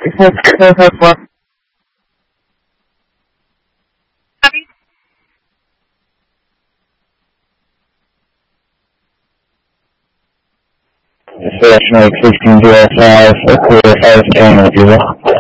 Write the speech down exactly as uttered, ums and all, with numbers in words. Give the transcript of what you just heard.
Selection sixteen zero five, clear five ten, if you will.